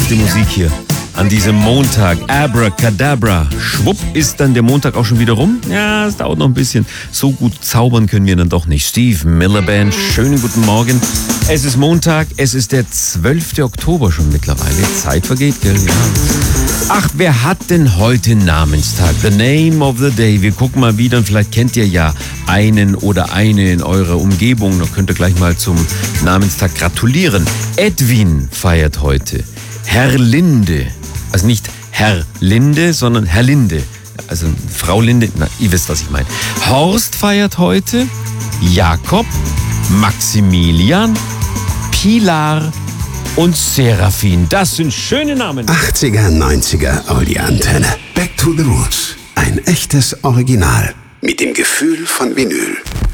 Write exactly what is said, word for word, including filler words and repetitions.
sanfte Musik hier an diesem Montag. Abracadabra. Schwupp ist dann der Montag auch schon wieder rum. Ja, es dauert noch ein bisschen. So gut zaubern können wir dann doch nicht. Steve Miller Band, schönen guten Morgen. Es ist Montag, es ist der zwölfte Oktober schon mittlerweile. Zeit vergeht, gell? Ja. Ach, wer hat denn heute Namenstag? The Name of the Day. Wir gucken mal wieder und vielleicht kennt ihr ja einen oder eine in eurer Umgebung. Da könnt ihr gleich mal zum Namenstag gratulieren. Edwin feiert heute. Herr Linde. Also nicht Herr Linde, sondern Herr Linde. Also Frau Linde, na, ihr wisst, was ich meine. Horst feiert heute. Jakob, Maximilian, Pilar und Serafin. Das sind schöne Namen. achtziger, neunziger Audi-Antenne. Back to the Roots. Ein echtes Original. Mit dem Gefühl von Vinyl.